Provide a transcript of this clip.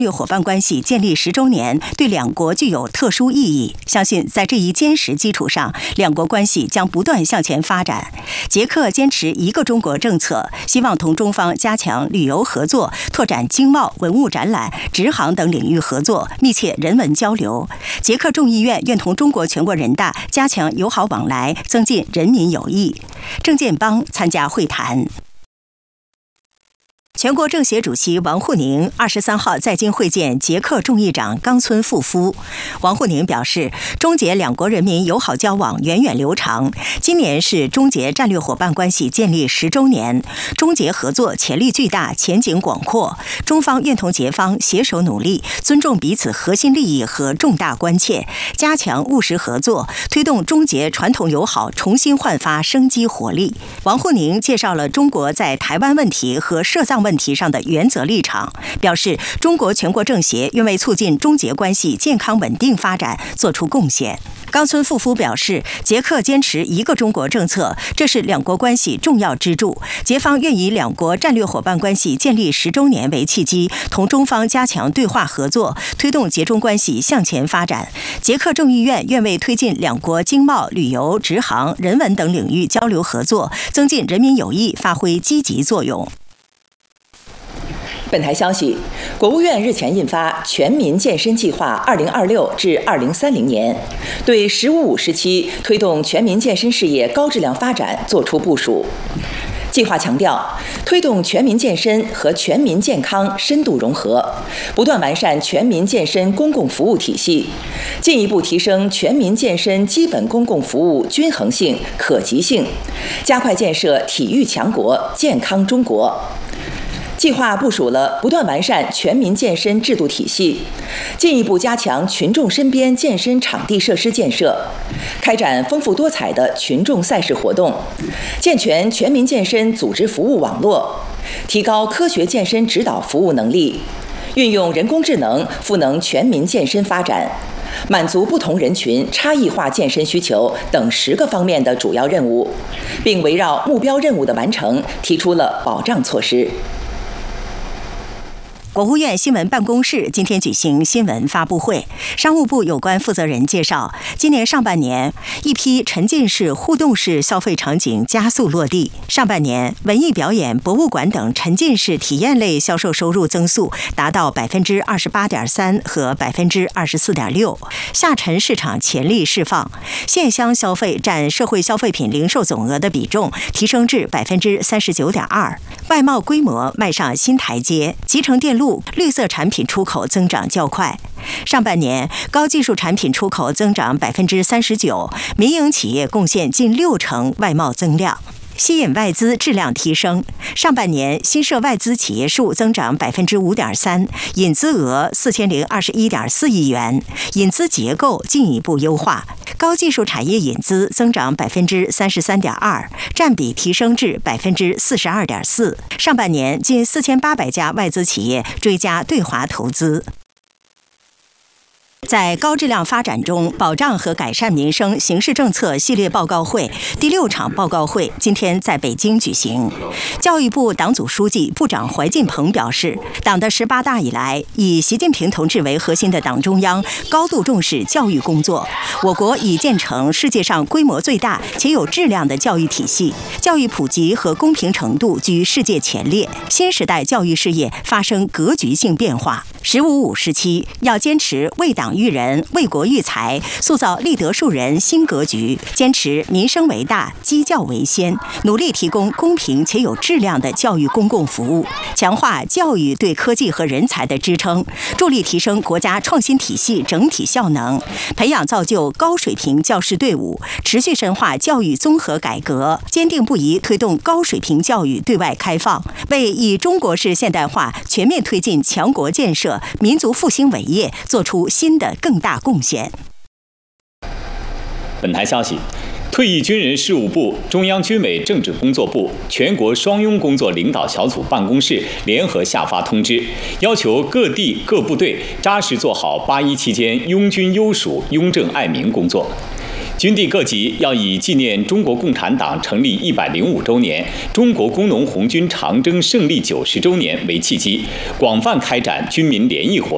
战略伙伴关系建立10周年对两国具有特殊意义，相信在这一坚实基础上，两国关系将不断向前发展。捷克坚持一个中国政策，希望同中方加强旅游合作，拓展经贸、文物展览、直航等领域合作，密切人文交流。捷克众议院愿同中国全国人大加强友好往来，增进人民友谊。郑建邦参加会谈。全国政协主席王沪宁23号在京会见捷克众议长冈村富夫。王沪宁表示，中捷两国人民友好交往源远流长，今年是中捷战略伙伴关系建立10周年，中捷合作潜力巨大，前景广阔。中方愿同捷方携手努力，尊重彼此核心利益和重大关切，加强务实合作，推动中捷传统友好重新焕发生机活力。王沪宁介绍了中国在台湾问题和涉藏问题上的原则立场，表示中国全国政协愿为促进中捷关系健康稳定发展做出贡献。冈村富夫表示，捷克坚持一个中国政策，这是两国关系重要支柱。捷方愿以两国战略伙伴关系建立10周年为契机，同中方加强对话合作，推动捷中关系向前发展。捷克众议院愿为推进两国经贸、旅游、直航、人文等领域交流合作，增进人民友谊发挥积极作用。 本台消息，国务院日前印发《全民健身计划（2026至2030年）》，对“十五五”时期推动全民健身事业高质量发展作出部署。计划强调，推动全民健身和全民健康深度融合，不断完善全民健身公共服务体系，进一步提升全民健身基本公共服务均衡性、可及性，加快建设体育强国、健康中国。计划部署了不断完善全民健身制度体系，进一步加强群众身边健身场地设施建设，开展丰富多彩的群众赛事活动，健全全民健身组织服务网络，提高科学健身指导服务能力，运用人工智能赋能全民健身发展，满足不同人群差异化健身需求等10个方面的主要任务，并围绕目标任务的完成提出了保障措施。 国务院新闻办公室今天举行新闻发布会，商务部有关负责人介绍，今年上半年，一批沉浸式、互动式消费场景加速落地。上半年，文艺表演、博物馆等沉浸式体验类销售收入增速达到28.3%和24.6%，下沉市场潜力释放，线乡消费占社会消费品零售总额的比重提升至39.2%，外贸规模迈上新台阶，集成电路、绿色产品出口增长较快。上半年，高技术产品出口增长39%，民营企业贡献近60%外贸增量，吸引外资质量提升。上半年新设外资企业数增长5.3%，引资额4021.4亿元，引资结构进一步优化。高技术产业引资增长33.2%，占比提升至42.4%。上半年近4800家外资企业追加对华投资。在高质量发展中保障和改善民生形势政策系列报告会第6场报告会今天在北京举行。教育部党组书记、部长怀进鹏表示，党的18大以来，以习近平同志为核心的党中央高度重视教育工作。我国已建成世界上规模最大且有质量的教育体系，教育普及和公平程度居世界前列。新时代教育事业发生格局性变化。15五时期要坚持为党育人、为国育才，塑造立德树人新格局，坚持民生为大、基教为先，努力提供公平且有质量的教育公共服务，强化教育对科技和人才的支撑，助力提升国家创新体系整体效能，培养造就高水平教师队伍，持续深化教育综合改革，坚定不移推动高水平教育对外开放，为以中国式现代化全面推进强国建设、民族复兴伟业做出新的更大贡献。 本台消息，退役军人事务部、中央军委政治工作部、全国双拥工作领导小组办公室联合下发通知，要求各地各部队扎实做好8·1期间拥军优属、拥政爱民工作。军地各级要以纪念中国共产党成立105周年、中国工农红军长征胜利90周年为契机，广泛开展军民联谊活动。